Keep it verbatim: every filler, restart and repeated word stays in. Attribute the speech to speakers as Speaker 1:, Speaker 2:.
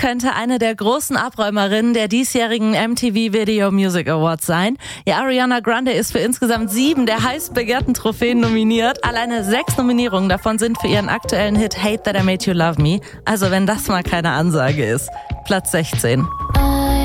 Speaker 1: könnte eine der großen Abräumerinnen der diesjährigen M T V Video Music Awards sein. Ja, Ariana Grande ist für insgesamt sieben der heiß begehrten Trophäen nominiert. Alleine sechs Nominierungen davon sind für ihren aktuellen Hit Hate That I Made You Love Me. Also wenn das mal keine Ansage ist. Platz sechzehn.